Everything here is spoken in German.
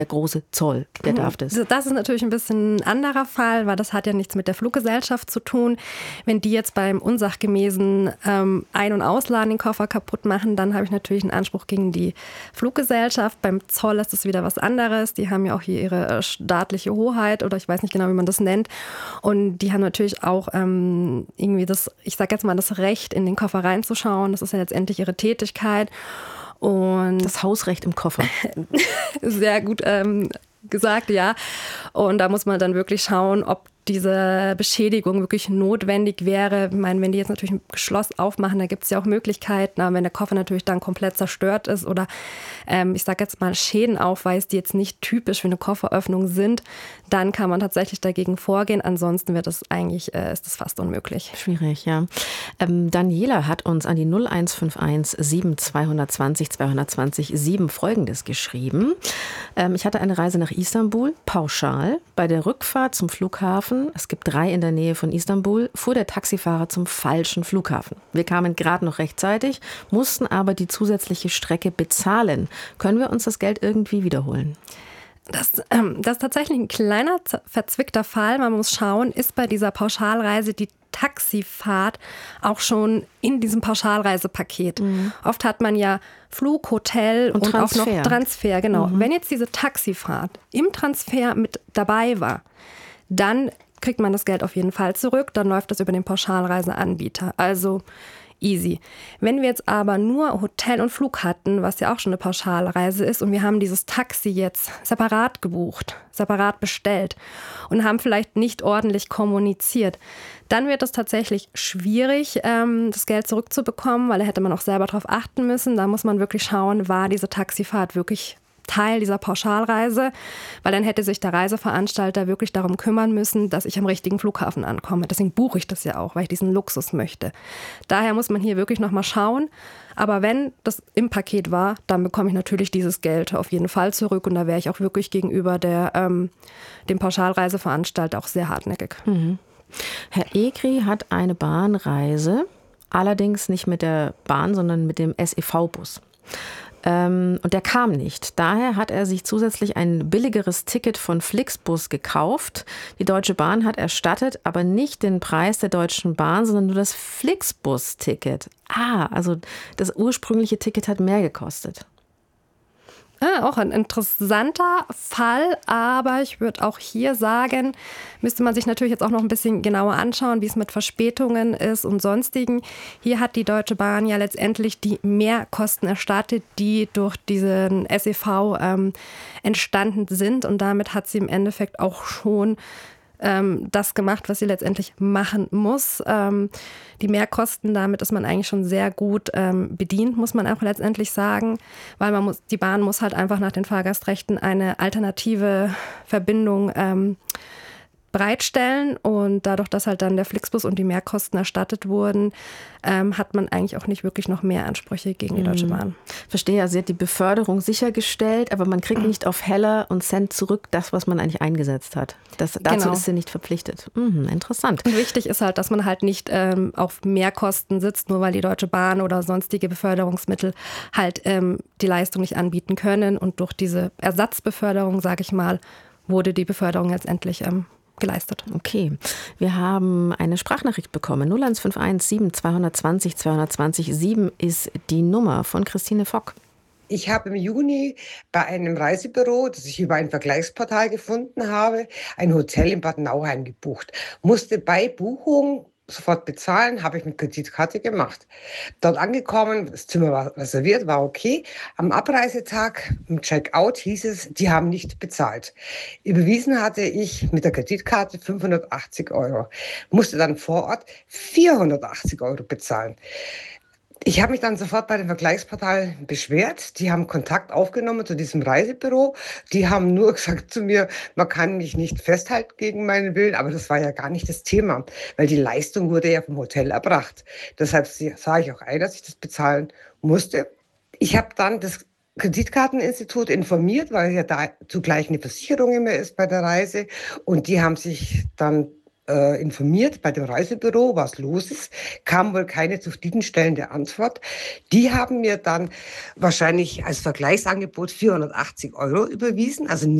der große Zoll, der darf das. Das ist natürlich ein bisschen ein anderer Fall, weil das hat ja nichts mit der Fluggesellschaft zu tun. Wenn die jetzt beim unsachgemäßen Ein- und Ausladen den Koffer kaputt machen, dann habe ich natürlich einen Anspruch gegen die Fluggesellschaft. Beim Zoll ist das wieder was anderes. Die haben ja auch hier ihre staatliche Hoheit oder ich weiß nicht genau, wie man das nennt. Und die haben natürlich auch irgendwie das, ich sage jetzt mal, das Recht, in den Koffer reinzuschauen. Das ist ja letztendlich ihre Tätigkeit. Und das Hausrecht im Koffer. Sehr gut gesagt, ja. Und da muss man dann wirklich schauen, ob diese Beschädigung wirklich notwendig wäre. Ich meine, wenn die jetzt natürlich ein Schloss aufmachen, da gibt es ja auch Möglichkeiten, aber wenn der Koffer natürlich dann komplett zerstört ist oder ich sage jetzt mal Schäden aufweist, die jetzt nicht typisch für eine Kofferöffnung sind, dann kann man tatsächlich dagegen vorgehen. Ansonsten wird es eigentlich, ist es fast unmöglich. Schwierig, ja. Daniela hat uns an die 0151 7220 220 7 Folgendes geschrieben. Ich hatte eine Reise nach Istanbul, pauschal. Bei der Rückfahrt zum Flughafen, es gibt 3 in der Nähe von Istanbul, fuhr der Taxifahrer zum falschen Flughafen. Wir kamen gerade noch rechtzeitig, mussten aber die zusätzliche Strecke bezahlen. Können wir uns das Geld irgendwie wiederholen? Das ist tatsächlich ein kleiner, verzwickter Fall. Man muss schauen, ist bei dieser Pauschalreise die Taxifahrt auch schon in diesem Pauschalreisepaket. Oft hat man ja Flug, Hotel und auch noch Transfer. Genau. Wenn jetzt diese Taxifahrt im Transfer mit dabei war, dann kriegt man das Geld auf jeden Fall zurück. Dann läuft das über den Pauschalreiseanbieter. Also easy. Wenn wir jetzt aber nur Hotel und Flug hatten, was ja auch schon eine Pauschalreise ist, und wir haben dieses Taxi jetzt separat gebucht, separat bestellt und haben vielleicht nicht ordentlich kommuniziert, dann wird es tatsächlich schwierig, das Geld zurückzubekommen, weil da hätte man auch selber drauf achten müssen. Da muss man wirklich schauen, war diese Taxifahrt wirklich Teil dieser Pauschalreise, weil dann hätte sich der Reiseveranstalter wirklich darum kümmern müssen, dass ich am richtigen Flughafen ankomme. Deswegen buche ich das ja auch, weil ich diesen Luxus möchte. Daher muss man hier wirklich nochmal schauen. Aber wenn das im Paket war, dann bekomme ich natürlich dieses Geld auf jeden Fall zurück. Und da wäre ich auch wirklich gegenüber dem Pauschalreiseveranstalter auch sehr hartnäckig. Herr Egri hat eine Bahnreise, allerdings nicht mit der Bahn, sondern mit dem SEV-Bus. Und der kam nicht. Daher hat er sich zusätzlich ein billigeres Ticket von Flixbus gekauft. Die Deutsche Bahn hat erstattet, aber nicht den Preis der Deutschen Bahn, sondern nur das Flixbus-Ticket. Also das ursprüngliche Ticket hat mehr gekostet. Auch ein interessanter Fall, aber ich würde auch hier sagen, müsste man sich natürlich jetzt auch noch ein bisschen genauer anschauen, wie es mit Verspätungen ist und sonstigen. Hier hat die Deutsche Bahn ja letztendlich die Mehrkosten erstattet, die durch diesen SEV entstanden sind, und damit hat sie im Endeffekt auch schon das gemacht, was sie letztendlich machen muss. Die Mehrkosten, damit ist man eigentlich schon sehr gut bedient, muss man auch letztendlich sagen, weil die Bahn muss halt einfach nach den Fahrgastrechten eine alternative Verbindung bereitstellen, und dadurch, dass halt dann der Flixbus und die Mehrkosten erstattet wurden, hat man eigentlich auch nicht wirklich noch mehr Ansprüche gegen die Deutsche Bahn. Verstehe, also sie hat die Beförderung sichergestellt, aber man kriegt nicht auf Heller und Cent zurück das, was man eigentlich eingesetzt hat. Dazu ist sie nicht verpflichtet. Interessant. Und wichtig ist halt, dass man halt nicht auf Mehrkosten sitzt, nur weil die Deutsche Bahn oder sonstige Beförderungsmittel halt die Leistung nicht anbieten können, und durch diese Ersatzbeförderung, sage ich mal, wurde die Beförderung letztendlich geleistet. Okay, wir haben eine Sprachnachricht bekommen. 0151 7 220 220 7 ist die Nummer von Christine Fock. Ich habe im Juni bei einem Reisebüro, das ich über ein Vergleichsportal gefunden habe, ein Hotel in Bad Nauheim gebucht. Musste bei Buchung sofort bezahlen, habe ich mit Kreditkarte gemacht. Dort angekommen, das Zimmer war reserviert, war okay. Am Abreisetag, im Checkout, hieß es, die haben nicht bezahlt. Überwiesen hatte ich mit der Kreditkarte 580 €. Musste dann vor Ort 480 € bezahlen. Ich habe mich dann sofort bei dem Vergleichsportal beschwert. Die haben Kontakt aufgenommen zu diesem Reisebüro. Die haben nur gesagt zu mir, man kann mich nicht festhalten gegen meinen Willen. Aber das war ja gar nicht das Thema, weil die Leistung wurde ja vom Hotel erbracht. Deshalb sage ich auch ein, dass ich das bezahlen musste. Ich habe dann das Kreditkarteninstitut informiert, weil ja da zugleich eine Versicherung immer ist bei der Reise. Und die haben sich dann informiert bei dem Reisebüro, was los ist. Kam wohl keine zufriedenstellende Antwort. Die haben mir dann wahrscheinlich als Vergleichsangebot 480 € überwiesen, also